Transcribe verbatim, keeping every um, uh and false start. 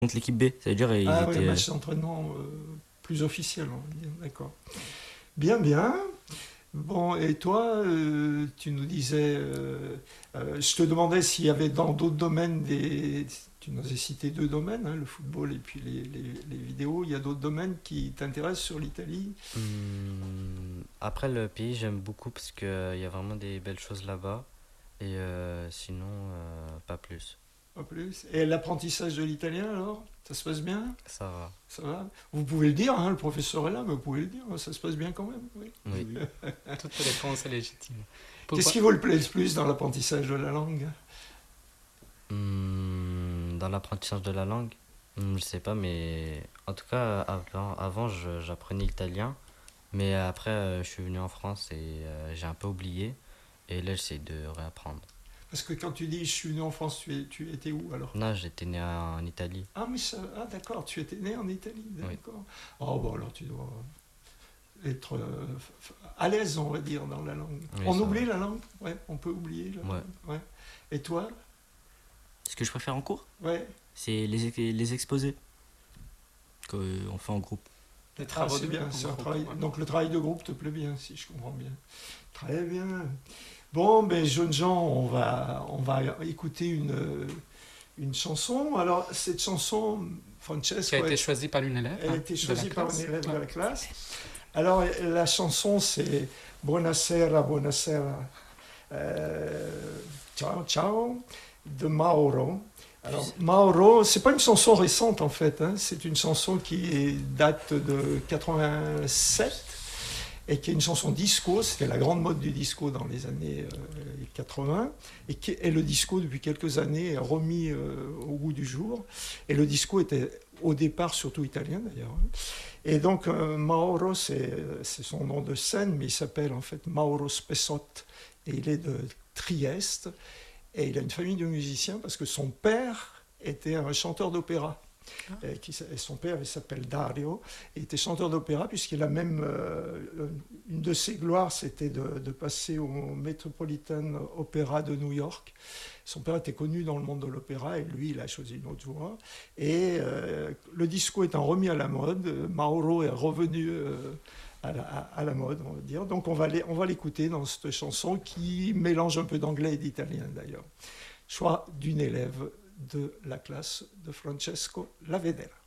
contre l'équipe B. C'est-à-dire, ils Ah oui, étaient. match d'entraînement euh, plus officiel, on va dire. D'accord. Bien, bien. Bon, et toi, euh, tu nous disais, euh, euh, je te demandais s'il y avait dans d'autres domaines des... Tu nous as cité deux domaines, hein, le football et puis les, les- les vidéos. Il y a d'autres domaines qui t'intéressent sur l'Italie? Hum, après, le pays, j'aime beaucoup parce qu'il y a vraiment des belles choses là-bas. Et euh, sinon, euh, pas plus. Pas plus. Et l'apprentissage de l'italien, alors? Ça se passe bien? Ça va. Ça va? Vous pouvez le dire, hein, le professeur est là, mais vous pouvez le dire, ça se passe bien quand même. Oui. Oui. Oui, toute réponse est légitime. Qu'est-ce Pourquoi? qui vous le plaît le plus dans l'apprentissage de la langue? Hum, dans l'apprentissage de la langue, hum, je sais pas, mais en tout cas, avant, avant je- j'apprenais l'italien. Mais après, euh, je suis venu en France et euh, j'ai un peu oublié. Et là, j'essaie de réapprendre. Parce que quand tu dis je suis venu en France, tu, es- tu étais où alors? Là, j'étais né en Italie. Ah, mais ça, ah, d'accord, tu étais né en Italie, Oui. d'accord. Oh, bon, alors tu dois être euh, f- f- à l'aise, on va dire, dans la langue. Oui, On ça oublie va. la langue? Ouais, on peut oublier la Ouais. langue. Ouais. Et toi? Ce que je préfère en cours, Ouais. c'est les, ex- les exposés qu'on fait en groupe. Les Ah, travaux c'est de bien, groupe, c'est un groupe, travail. ouais. Donc le travail de groupe te plaît bien, si je comprends bien. Très bien. Bon, ben jeunes gens, on va, on va écouter une, une chanson. Alors, cette chanson, Qui a Francesco, été elle, choisi par une élève, elle a hein, été de la choisie par classe. une élève de Ouais. la classe. Alors, la chanson, c'est Buonasera, buonasera, euh, ciao, ciao, de Mauro. Alors, Mauro, c'est pas une chanson récente en fait, hein, c'est une chanson qui date de quatre-vingt-sept et qui est une chanson disco. C'était la grande mode du disco dans les années euh, quatre-vingts, et, qui, et le disco depuis quelques années est remis euh, au goût du jour. Et le disco était au départ surtout italien d'ailleurs. Et donc euh, Mauro, c'est c'est son nom de scène, mais il s'appelle en fait Mauro Spessot et il est de Trieste. Et il a une famille de musiciens parce que son père était un chanteur d'opéra. Et, qui, et son père, il s'appelle Dario, et il était chanteur d'opéra puisqu'il a même, euh, une de ses gloires, c'était de, de passer au Metropolitan Opera de New York. Son père était connu dans le monde de l'opéra et lui, il a choisi une autre voie. Et euh, le disco étant remis à la mode, Mauro est revenu euh, à, la, à la mode, on va dire. Donc on va, les, on va l'écouter dans cette chanson qui mélange un peu d'anglais et d'italien d'ailleurs. Choix d'une élève de la classe de Francesco Lavedera.